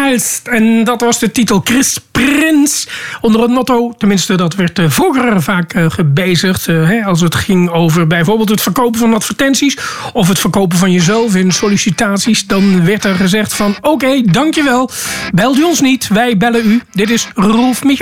Styles. En dat was de titel Chris Prins. Onder het motto, tenminste dat werd vroeger vaak gebezigd. Als het ging over bijvoorbeeld het verkopen van advertenties. Of het verkopen van jezelf in sollicitaties. Dan werd er gezegd van oké, dankjewel. Belt u ons niet, wij bellen u. Dit is Rolf Michaels.